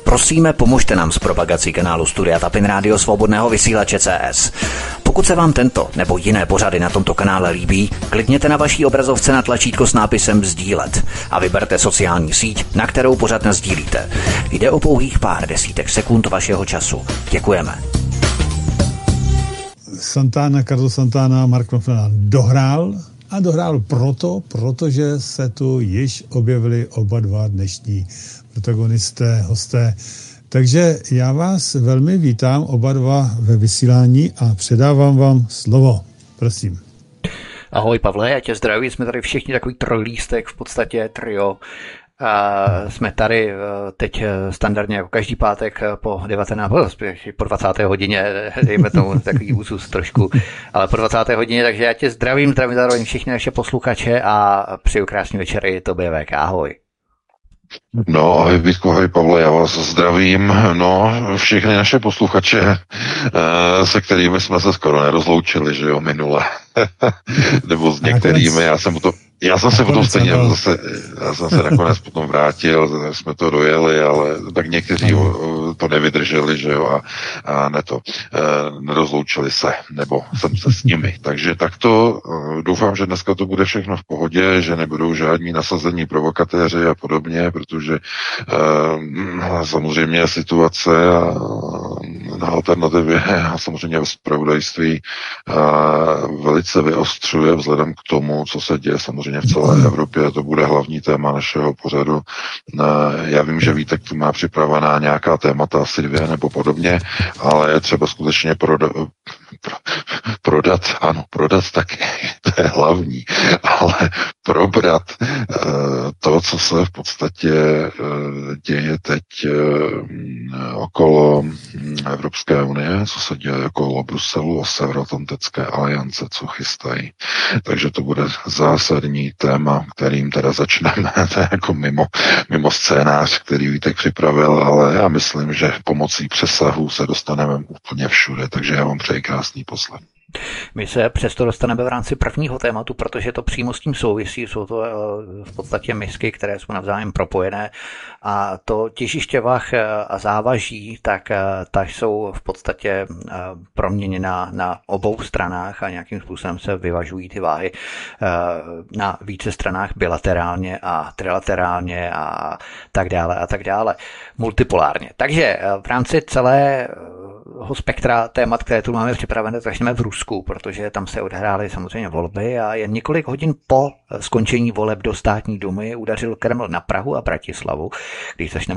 Prosíme, pomožte nám s propagací kanálu Studia Tapin Rádio Svobodného vysílače CS. Pokud se vám tento nebo jiné pořady na tomto kanále líbí, klikněte na vaší obrazovce na tlačítko s nápisem sdílet a vyberte sociální síť, na kterou pořad nasdílíte. Jde o pouhých pár desítek sekund vašeho času. Děkujeme. Carlos Santana, Mark Knopfler dohrál protože se tu již objevili oba dva dnešní protagonisté, hosté. Takže já vás velmi vítám oba dva ve vysílání a předávám vám slovo. Prosím. Ahoj Pavle, já tě zdravím, jsme tady všichni takový trojlístek, v podstatě trio. Jsme tady teď standardně jako každý pátek po 19, po 20. hodině, dejme tomu takový úzus trošku, ale po 20. hodině, takže já tě zdravím zároveň všichni naše posluchače a přeju krásný večer i tobě, VK, ahoj. No, ahoj Vítku, ahoj Pavle, já vás zdravím, všechny naše posluchače, se kterými jsme se skoro nerozloučili, že jo, minule, nebo s některými, já jsem se potom stejně já jsem se nakonec potom vrátil, jsme to dojeli, ale tak někteří to nevydrželi, že jo, a nerozloučili se, nebo jsem se s nimi. Takže takto doufám, že dneska to bude všechno v pohodě, že nebudou žádní nasazení provokatéři a podobně, protože samozřejmě situace na alternativě a samozřejmě v zpravodajství velice vyostřuje vzhledem k tomu, co se děje samozřejmě v celé Evropě. To bude hlavní téma našeho pořadu. Já vím, že Vítek tu má připravená nějaká témata, asi 2 nebo podobně, ale je třeba skutečně prodat taky, to je hlavní, ale probrat to, co se v podstatě děje teď okolo Evropské unie, co se děje okolo Bruselu a Severoatlantické aliance, co chystají. Takže to bude zásadní téma, kterým teda začneme, to je jako mimo scénář, který Vítek připravil, ale já myslím, že pomocí přesahu se dostaneme úplně všude, takže já vám přeji krásný poslech. My se přesto dostaneme v rámci prvního tématu, protože to přímo s tím souvisí, jsou to v podstatě misky, které jsou navzájem propojené a to těžiště vah a závaží, tak jsou v podstatě proměněna na obou stranách a nějakým způsobem se vyvažují ty váhy na více stranách bilaterálně a trilaterálně a tak dále, multipolárně. Takže v rámci celého spektra témat, které tu máme připravené, začneme v Rusku, protože tam se odehrály samozřejmě volby a jen několik hodin po skončení voleb do státní dumy udařil Kreml na Prahu a Bratislavu, když začneme